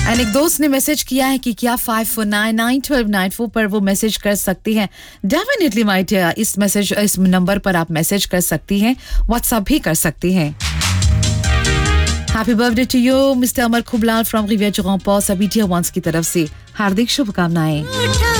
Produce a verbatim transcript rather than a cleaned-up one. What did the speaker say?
And एक दोस्त ने मैसेज किया है कि क्या फाइव फोर नाइन नाइन ट्वेल्व नाइन फोर पर वो मैसेज कर सकती हैं. डेफिनेटली माय डियर, इस मैसेज इस नंबर पर आप मैसेज कर सकती हैं, व्हाट्सएप भी कर सकती हैं. Happy birthday two you mister Amar खुबलाल from रिवियर चौराहा. सभी डियर वंस की तरफ से हार्दिक शुभकामनाएं.